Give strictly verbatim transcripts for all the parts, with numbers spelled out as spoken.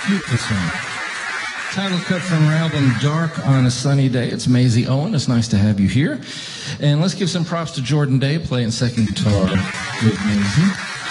Meet this one. Title cut from her album Dark on a Sunny Day. It's Maisie Owen. It's nice to have you here. And let's give some props to Jordan Day playing second guitar with Maisie.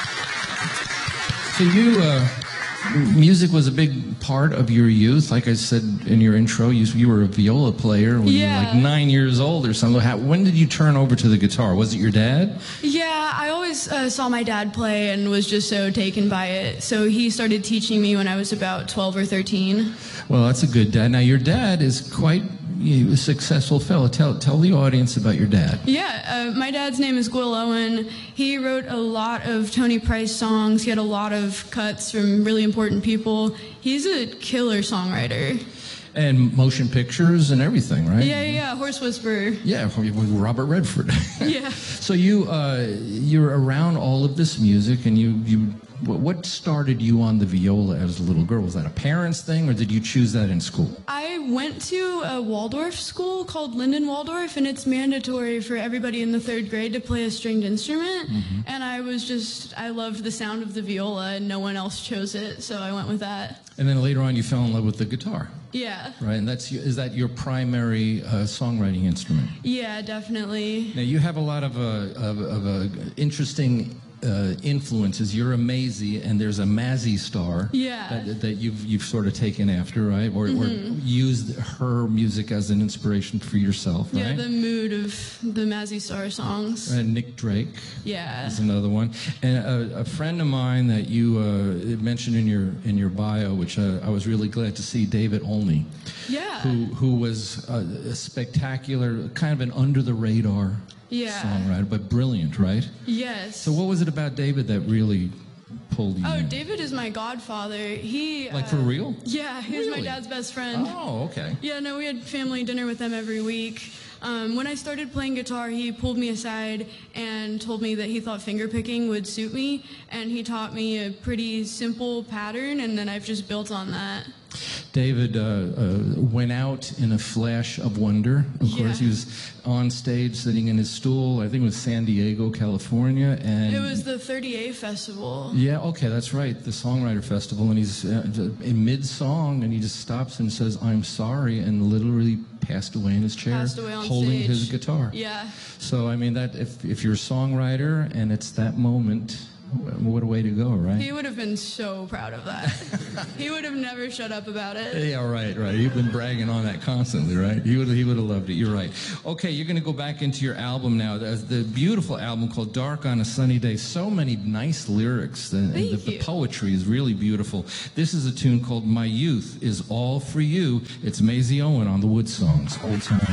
So you, uh, music was a big part of your youth. Like I said in your intro, you, you were a viola player when yeah. you were like nine years old or something. How, when did you turn over to the guitar? Was it your dad? Yeah, I always uh, saw my dad play and was just so taken by it. So he started teaching me when I was about twelve or thirteen. Well, that's a good dad. Now, your dad is quite you know, a successful fellow. Tell, tell the audience about your dad. Yeah, uh, my dad's name is Will Owen. He wrote a lot of Tony Price songs. He had a lot of cuts from really important people. He's a killer songwriter. And motion pictures and everything, right? Yeah, yeah, yeah. Horse Whisperer. Yeah, with Robert Redford. Yeah. So you uh, you're around all of this music, and you you what started you on the viola as a little girl? Was that a parents' thing, or did you choose that in school? I went to a Waldorf school called Linden Waldorf, and it's mandatory for everybody in the third grade to play a stringed instrument. Mm-hmm. And I was just I loved the sound of the viola, and no one else chose it, so I went with that. And then later on, you fell in love with the guitar. Yeah. Right, and that's is that your primary uh, songwriting instrument? Yeah, definitely. Now you have a lot of uh, of, of uh, interesting uh, influences. You're a Maisie, and there's a Mazzy Star. Yeah. That, that you've you've sort of taken after, right? Or, mm-hmm. or used her music as an inspiration for yourself, right? Yeah, the mood of the Mazzy Star songs. And Nick Drake. Yeah. Is another one. And a, a friend of mine that you uh, mentioned in your in your bio, which uh, I was really glad to see, David Olney. Yeah. Who who was a, a spectacular, kind of an under the radar. Yeah. Songwriter, but brilliant, right? Yes. So what was it about David that really pulled you Oh, in? David is my godfather. He Like uh, for real? Yeah, he was Really? my dad's best friend. Oh, okay. Yeah, no, we had family dinner with them every week. Um, when I started playing guitar, he pulled me aside and told me that he thought fingerpicking would suit me, and he taught me a pretty simple pattern, and then I've just built on that. David uh, uh, went out in a flash of wonder. Of Yeah. course, he was on stage sitting in his stool, I think it was San Diego, California. And It was the thirty A Festival. Yeah, okay, that's right, the Songwriter Festival. And he's uh, in mid-song, and he just stops and says, "I'm sorry," and literally passed away in his chair, Passed away on holding stage. his guitar. Yeah. So, I mean, that if, if you're a songwriter and it's that moment, what a way to go, right? He would have been so proud of that. He would have never shut up about it. Yeah, right, right. You've been bragging on that constantly, right? He would, he would have loved it. You're right. Okay, you're going to go back into your album now. The, the beautiful album called Dark on a Sunny Day. So many nice lyrics. The, and the, the poetry is really beautiful. This is a tune called My Youth Is All For You. It's Maisie Owen on the Wood Songs. Old time.